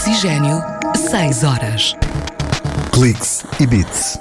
Oxigênio, 6 horas. Cliques e Beats.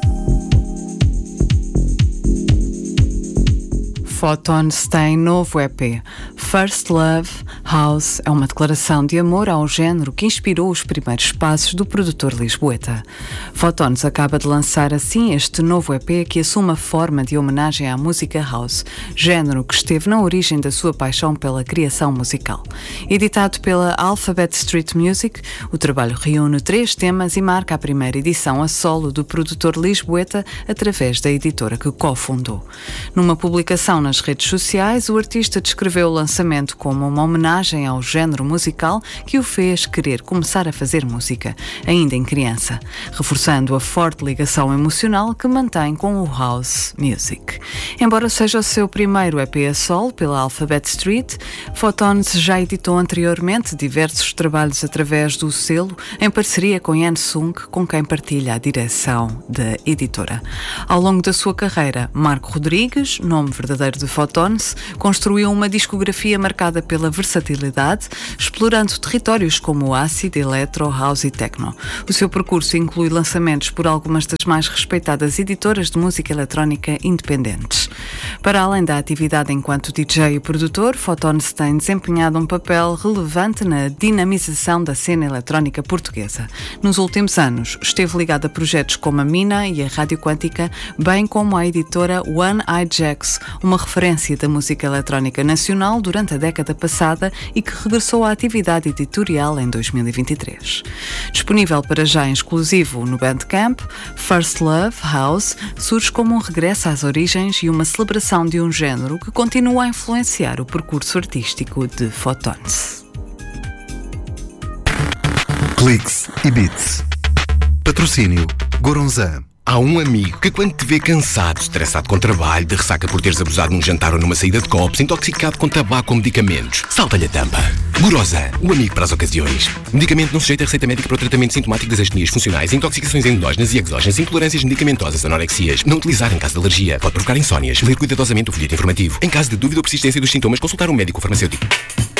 Photons tem novo EP. First Love House é uma declaração de amor ao género que inspirou os primeiros passos do produtor lisboeta. Photons acaba de lançar assim este novo EP que assume a forma de homenagem à música house, género que esteve na origem da sua paixão pela criação musical. Editado pela Alphabet Street Music, o trabalho reúne 3 temas e marca a primeira edição a solo do produtor lisboeta através da editora que cofundou. Numa publicação nas redes sociais, o artista descreveu o lançamento como uma homenagem ao género musical que o fez querer começar a fazer música, ainda em criança, reforçando a forte ligação emocional que mantém com o house music. Embora seja o seu primeiro EP a solo pela Alphabet Street, Photons já editou anteriormente diversos trabalhos através do selo, em parceria com Yan Sung, com quem partilha a direção da editora. Ao longo da sua carreira, Marco Rodrigues, nome verdadeiro de Photons, construiu uma discografia marcada pela versatilidade, explorando territórios como acid, electro, house e techno. O seu percurso inclui lançamentos por algumas das mais respeitadas editoras de música eletrónica independentes. Para além da atividade enquanto DJ e produtor, Photons tem desempenhado um papel relevante na dinamização da cena eletrónica portuguesa. Nos últimos anos, esteve ligado a projetos como a Mina e a Rádio Quântica, bem como a editora One Eye Jacks, uma referência da música eletrónica nacional durante a década passada e que regressou à atividade editorial em 2023. Disponível para já em exclusivo no Bandcamp, First Love House surge como um regresso às origens e uma celebração de um género que continua a influenciar o percurso artístico de Photons. Cliques e Beats. Patrocínio Goronzan. Há um amigo que quando te vê cansado, estressado com trabalho, de ressaca por teres abusado num jantar ou numa saída de copos, intoxicado com tabaco ou medicamentos, salta-lhe a tampa. Gorosan, o amigo para as ocasiões. Medicamento não sujeito a receita médica para o tratamento sintomático das astenias funcionais, intoxicações endógenas e exógenas, intolerâncias medicamentosas, anorexias. Não utilizar em caso de alergia. Pode provocar insónias. Ler cuidadosamente o folheto informativo. Em caso de dúvida ou persistência dos sintomas, consultar um médico farmacêutico.